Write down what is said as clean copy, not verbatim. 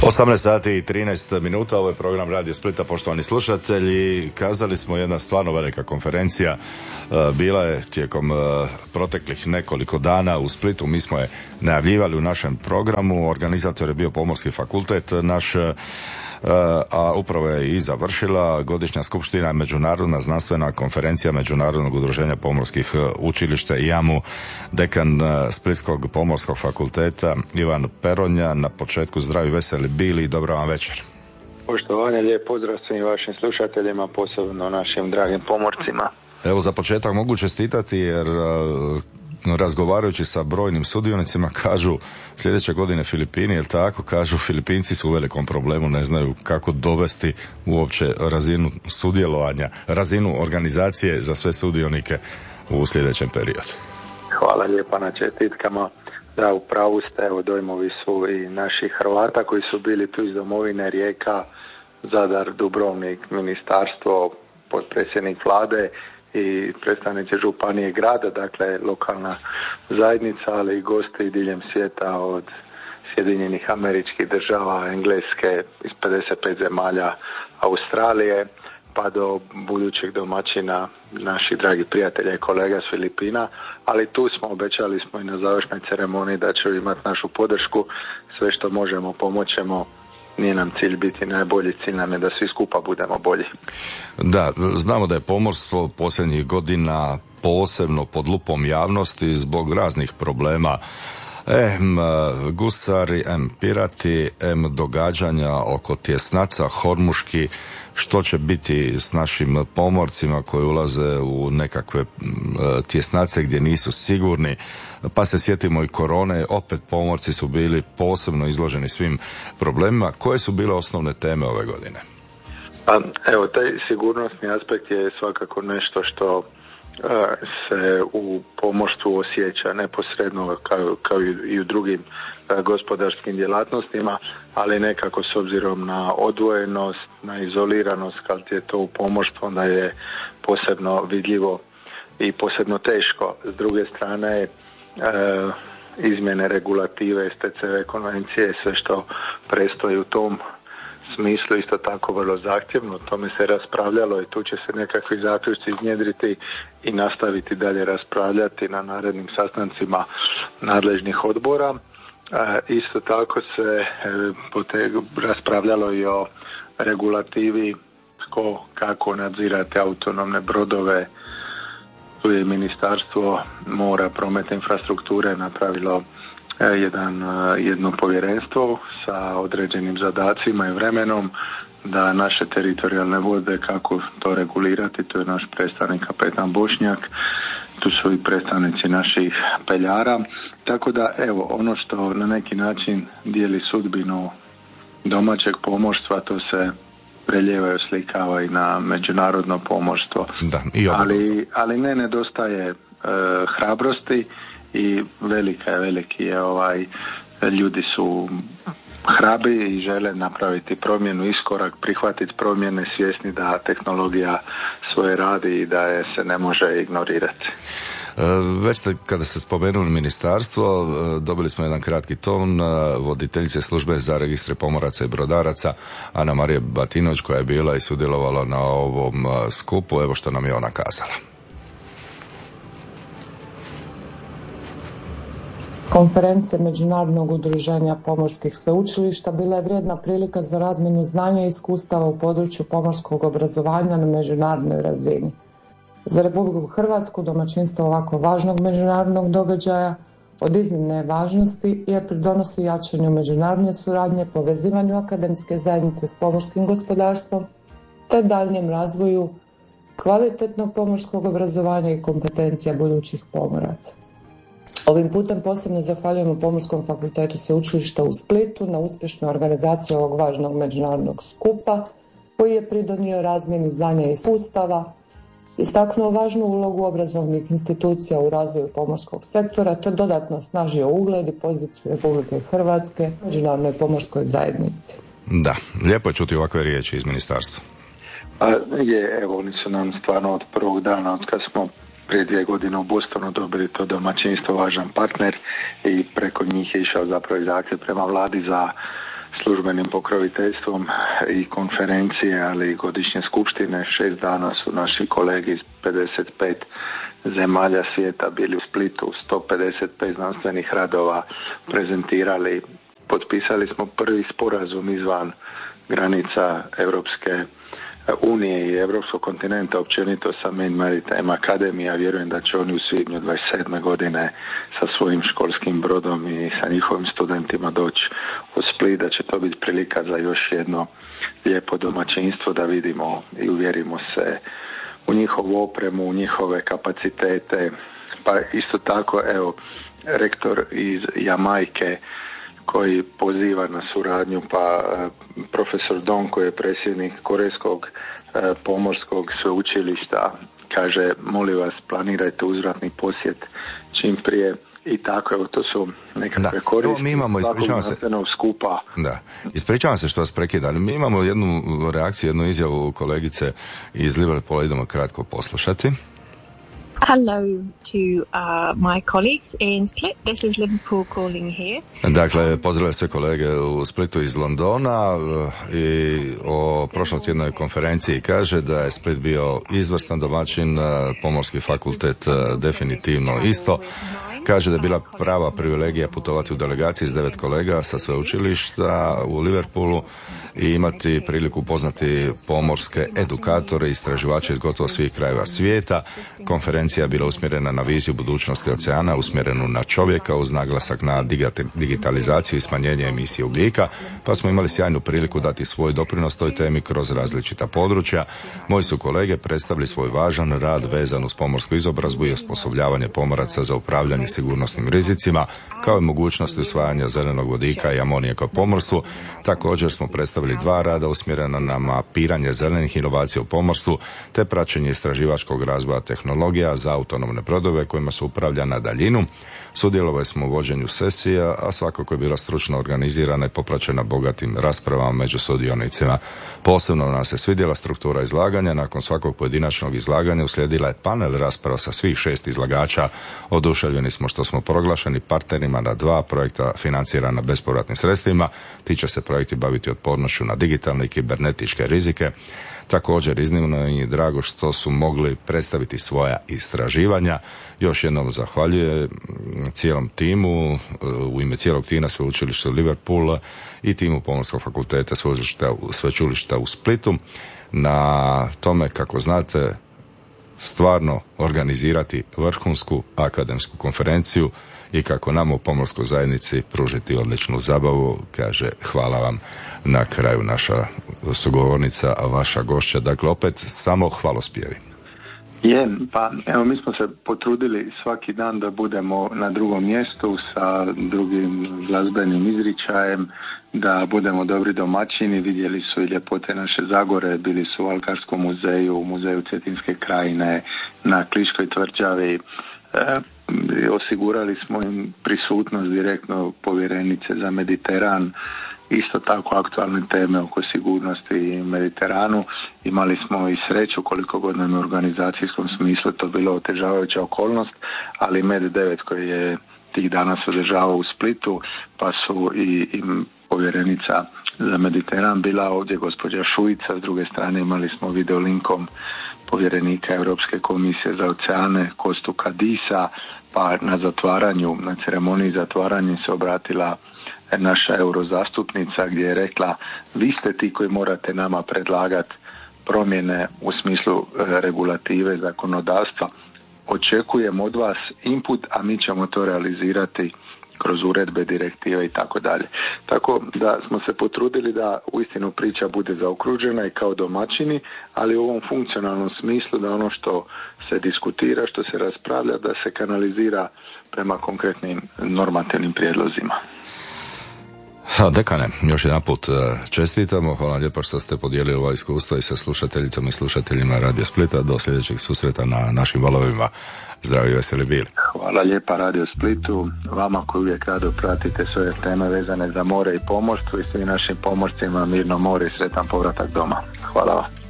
18 sati i 13 minuta, ovo je program Radio Splita, poštovani slušatelji. Kazali smo, jedna stvarno velika konferencija bila je tijekom proteklih nekoliko dana u Splitu. Mi smo je najavljivali u našem programu, organizator je bio Pomorski fakultet naš, a upravo je i završila godišnja skupština, međunarodna znanstvena konferencija Međunarodnog udruženja pomorskih učilišta IAMU. Dekan Splitskog pomorskog fakulteta Ivan Peronja. Na početku zdravi, veseli bili i dobro vam večer. Poštovanje, lijep pozdrav svim vašim slušateljima, posebno našim dragim pomorcima. Evo, za početak mogu čestitati jer razgovarajući sa brojnim sudionicima kažu sljedeće godine Filipini, jel tako? Kažu, Filipinci su u velikom problemu, ne znaju kako dovesti uopće razinu sudjelovanja, razinu organizacije za sve sudionike u sljedećem periodu. Hvala lijepa na čestitkama. Da, u pravu ste, evo, dojmovi su i naših Hrvata koji su bili tu iz domovine, Rijeka, Zadar, Dubrovnik, ministarstvo, potpredsjednik vlade i predstavnici županije grada, dakle lokalna zajednica, ali i gosti diljem svijeta od Sjedinjenih Američkih Država, Engleske, iz 55 zemalja Australije, pa do budućih domaćina, naših dragih prijatelja i kolega s Filipina, ali tu smo, obećali smo i na završnoj ceremoniji da će imati našu podršku, sve što možemo pomoćemo. Nije nam cilj biti najbolji, cilj nam je da svi skupa budemo bolji. Da, znamo da je pomorstvo posljednjih godina posebno pod lupom javnosti zbog raznih problema. Gusari, pirati, događanja oko tjesnaca, hormuški. Što će biti s našim pomorcima koji ulaze u nekakve tjesnace gdje nisu sigurni, pa se sjetimo i korone, opet pomorci su bili posebno izloženi svim problemima. Koje su bile osnovne teme ove godine? Evo, taj sigurnosni aspekt je svakako nešto što se u pomorstvu osjeća neposredno kao i u drugim gospodarskim djelatnostima, ali nekako s obzirom na odvojenost, na izoliranost, kad je to u pomorstvu, onda je posebno vidljivo i posebno teško. S druge strane, izmjene regulative, STCV konvencije, sve što prestoji u tom smislu isto tako vrlo zahtjevno, o tome se raspravljalo i tu će se nekakvi zaključci iznjedriti i nastaviti dalje raspravljati na narednim sastancima nadležnih odbora. Isto tako se raspravljalo i o regulativi kako nadzirati autonomne brodove. Tu je Ministarstvo mora, prometa, infrastrukture napravilo jedno povjerenstvo sa određenim zadacima i vremenom da naše teritorijalne vode, kako to regulirati, to je naš predstavnik kapetan Bošnjak, tu su i predstavnici naših peljara, tako da evo, ono što na neki način dijeli sudbinu domaćeg pomorstva, to se preljeva i oslikava i na međunarodno pomorstvo. Da, ali ne nedostaje hrabrosti i veliki je ljudi su hrabri i žele napraviti promjenu, iskorak, prihvatiti promjene, svjesni da tehnologija svoje radi i da je se ne može ignorirati. Već ste, kada ste spomenuli ministarstvo, dobili smo jedan kratki ton voditeljice službe za registre pomoraca i brodaraca Ana Marije Batinović, koja je bila i sudjelovala na ovom skupu. Evo što nam je ona kazala. Konferencija Međunarodnog udruženja pomorskih sveučilišta bila je vrijedna prilika za razmjenu znanja i iskustava u području pomorskog obrazovanja na međunarodnoj razini. Za Republiku Hrvatsku domaćinstvo ovako važnog međunarodnog događaja od iznimne je važnosti jer pridonosi jačanju međunarodne suradnje, povezivanju akademske zajednice s pomorskim gospodarstvom te daljnjem razvoju kvalitetnog pomorskog obrazovanja i kompetencija budućih pomoraca. Ovim putem posebno zahvaljujemo Pomorskom fakultetu sveučilišta u Splitu na uspješnoj organizaciji ovog važnog međunarodnog skupa koji je pridonio razmjeni znanja i iskustava, istaknuo važnu ulogu obrazovnih institucija u razvoju pomorskog sektora te dodatno osnažio ugled i poziciju Republike Hrvatske u međunarodnoj pomorskoj zajednici. Da, lijepo je čuti ovakve riječi iz ministarstva. Evo, oni su nam stvarno od prvog dana, od kad smo prije 2 godine u Bostonu dobili to domaćinstvo, važan partner, i preko njih je išao zapravo i zahtjev prema vladi za službenim pokroviteljstvom i konferencije, ali i godišnje skupštine. 6 dana su naši kolegi iz 55 zemalja svijeta bili u Splitu, 155 znanstvenih radova prezentirali. Potpisali smo prvi sporazum izvan granica Europske unije i Europskog kontinenta općenito sa Main Maritime Academy. Ja vjerujem da će oni u svibnju 27. godine sa svojim školskim brodom i sa njihovim studentima doći u Split, da će to biti prilika za još jedno lijepo domaćinstvo, da vidimo i uvjerimo se u njihovu opremu, u njihove kapacitete. Pa isto tako, evo, rektor iz Jamajke koji poziva na suradnju, pa profesor Dong koji je predsjednik Korejskog pomorskog sveučilišta kaže, molim vas, planirajte uzvratni posjet čim prije. I tako, evo, to su nekakve koristi. Mi imamo, ispričavam se, skupa. Da, ispričavam se što vas prekidam. Mi imamo jednu reakciju, jednu izjavu kolegice iz Liverpoola, idemo kratko poslušati. Hello to my colleagues in Split. This is Liverpool calling here. Dakle, pozdravljam sve kolege u Splitu iz Londona i o prošlotjednoj konferenciji kaže da je Split bio izvrstan domaćin, Pomorski fakultet definitivno isto. Kaže da je bila prava privilegija putovati u delegaciji s 9 kolega sa sveučilišta u Liverpoolu i imati priliku upoznati pomorske edukatore i istraživače iz gotovo svih krajeva svijeta. Konferencija je bila usmjerena na viziju budućnosti oceana, usmjerenu na čovjeka uz naglasak na digitalizaciju i smanjenje emisije ugljika, pa smo imali sjajnu priliku dati svoj doprinos toj temi kroz različita područja. Moji su kolege predstavili svoj važan rad vezan uz pomorsku izobrazbu i osposobljavanje pomoraca za upravljanje sigurnosnim rizicima, kao i mogućnosti usvajanja zelenog vodika i amonijaka u pomorstvu. Također smo predstavili 2 rada usmjerena na mapiranje zelenih inovacija u pomorstvu, te praćenje istraživačkog razvoja tehnologija za autonomne brodove kojima se upravlja na daljinu. Sudjelovali smo u vođenju sesija, a svakako je bila stručno organizirana i popraćena bogatim raspravama među sudionicima. Posebno nam se svidjela struktura izlaganja. Nakon svakog pojedinačnog izlaganja uslijedila je panel rasprava sa svih 6 izlagača. Oduševljeni smo što smo proglašeni partnerima na 2 projekta financirana bespovratnim sredstvima. Ti će se projekti baviti otpornošću na digitalne i kibernetičke rizike. Također iznimno je drago što su mogli predstaviti svoja istraživanja. Još jednom zahvaljujem cijelom timu, u ime cijelog tima sveučilišta Liverpoola i timu Pomorskog fakulteta sveučilišta u Splitu na tome, kako znate, stvarno organizirati vrhunsku akademsku konferenciju i kako nam u pomorskoj zajednici pružiti odličnu zabavu. Kaže, hvala vam. Na kraju naša sugovornica, a vaša gošća, dakle opet samo hvalospjevi. Pa evo, mi smo se potrudili svaki dan da budemo na drugom mjestu sa drugim glazbenim izričajem, da budemo dobri domaćini. Vidjeli su i ljepote naše Zagore, bili su u Alkarskom muzeju, u muzeju Cetinske krajine, na Kliškoj tvrđavi. Osigurali smo im prisutnost direktno povjerenice za Mediteran, isto tako aktualne teme oko sigurnosti i Mediteranu. Imali smo i sreću, koliko god nam u organizacijskom smislu to bilo otežavajuća okolnost, ali Med9 koji je tih dana se održavao u Splitu, pa su i povjerenica za Mediteran bila ovdje, gospođa Šuica, s druge strane imali smo videolinkom povjerenika Europske komisije za oceane Kostu Kadisa, pa na ceremoniji zatvaranja se obratila naša eurozastupnica gdje je rekla, vi ste ti koji morate nama predlagati promjene u smislu regulative zakonodavstva. Očekujem od vas input, a mi ćemo to realizirati kroz uredbe, direktive i tako dalje. Tako da smo se potrudili da uistinu priča bude zaokružena i kao domaćini, ali u ovom funkcionalnom smislu da ono što se diskutira, što se raspravlja, da se kanalizira prema konkretnim normativnim prijedlozima. Dekane, još jedan put čestitamo, hvala lijepo što ste podijelili ova iskustva i sa slušateljicama i slušateljima Radio Splita. Do sljedećeg susreta na našim valovima. Zdravi i veseli bili. Hvala lijepa Radio Splitu, vama koji uvijek rado pratite sve teme vezane za more i pomorstvo i svim našim pomorcima mirno more i sretan povratak doma. Hvala vam.